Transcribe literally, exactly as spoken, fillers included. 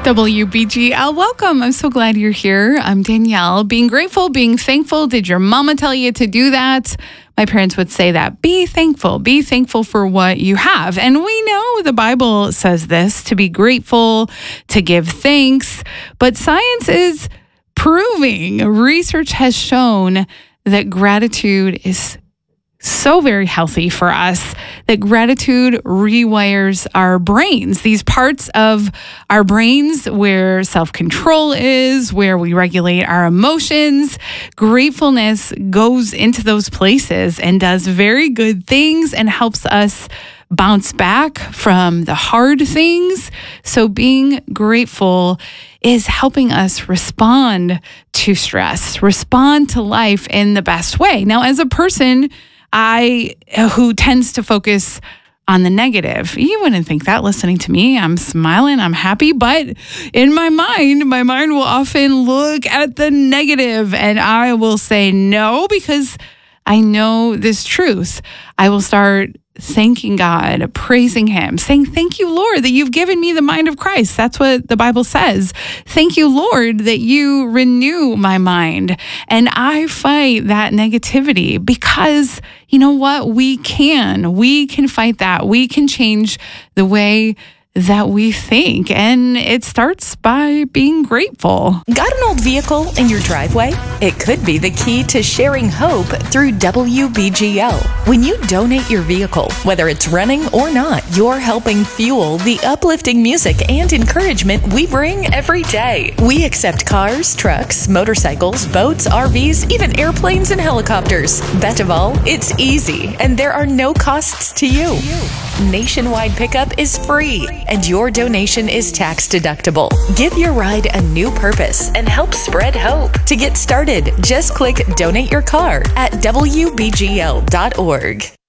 W B G L, welcome. I'm so glad you're here. I'm Danielle. Being grateful, being thankful. Did your mama tell you to do that? My parents would say that. Be thankful. Be thankful for what you have. And we know the Bible says this, to be grateful, to give thanks. But science is proving, research has shown that gratitude is so very healthy for us, that gratitude rewires our brains. These parts of our brains where self-control is, where we regulate our emotions, gratefulness goes into those places and does very good things and helps us bounce back from the hard things. So being grateful is helping us respond to stress, respond to life in the best way. Now, as a person I who tends to focus on the negative. You wouldn't think that listening to me. I'm smiling, I'm happy, but in my mind, my mind will often look at the negative and I will say no because I know this truth. I will start thanking God, praising Him, saying, thank you, Lord, that you've given me the mind of Christ. That's what the Bible says. Thank you, Lord, that you renew my mind. And I fight that negativity because, you know what? We can. We can fight that. We can change the way that we think. And it starts by being grateful. Got an old vehicle in your driveway? It could be the key to sharing hope through W B G L. When you donate your vehicle, whether it's running or not, you're helping fuel the uplifting music and encouragement we bring every day. We accept cars, trucks, motorcycles, boats, R Vs, even airplanes and helicopters. Best of all, it's easy and there are no costs to you. Nationwide pickup is free and your donation is tax deductible. Give your ride a new purpose and help spread hope. To get started, just click Donate Your Car at W B G L dot org.